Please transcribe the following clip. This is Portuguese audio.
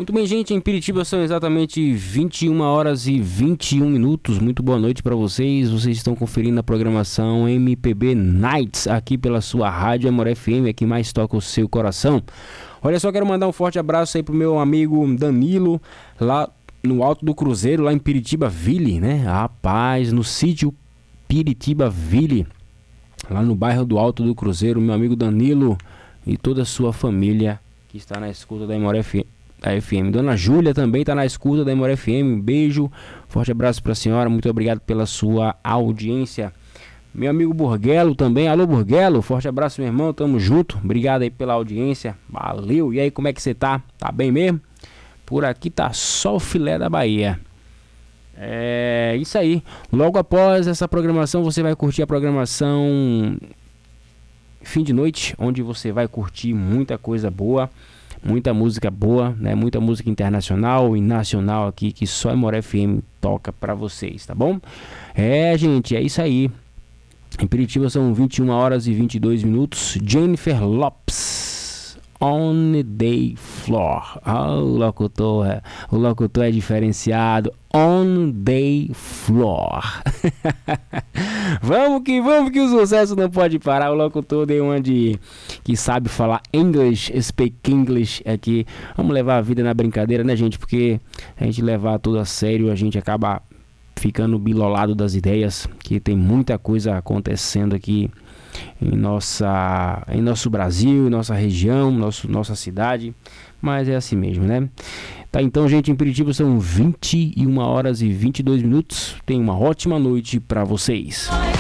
Muito bem, gente, em Piritiba são exatamente 21 horas e 21 minutos. Muito boa noite para vocês. Vocês estão conferindo a programação MPB Nights aqui pela sua Rádio Amor FM, a que mais toca o seu coração. Olha só, quero mandar um forte abraço aí pro meu amigo Danilo, lá no Alto do Cruzeiro, lá em Piritiba Ville, né? Rapaz, no sítio Piritiba Ville, lá no bairro do Alto do Cruzeiro, meu amigo Danilo e toda a sua família que está na escuta da Amor FM. Dona Júlia também está na escuta da Amor FM. Um beijo, forte abraço para a senhora, muito obrigado pela sua audiência. Meu amigo Burguelo também, alô Burguelo, forte abraço meu irmão, tamo junto, obrigado aí pela audiência, valeu. E aí, como é que você tá? Tá bem mesmo? Por aqui tá só o filé da Bahia. É isso aí, logo após essa programação você vai curtir a programação Fim de Noite, onde você vai curtir muita coisa boa, muita música boa, né? Muita música internacional e nacional aqui que só a Amor FM toca pra vocês, tá bom? É, gente, é isso aí. Em Piritiba são 21 horas e 22 minutos. Jennifer Lopes, On the Floor. O locutor é diferenciado. On the Floor. vamos que o sucesso não pode parar. O locutor de onde que sabe falar English, speak English aqui. Vamos levar a vida na brincadeira, né, gente? Porque a gente levar tudo a sério, a gente acaba ficando bilolado das ideias, que tem muita coisa acontecendo aqui em nosso Brasil, em nossa região, nossa cidade, mas é assim mesmo, né? Tá, então, gente, em Piritiba são 21 horas e 22 minutos. Tenha uma ótima noite para vocês.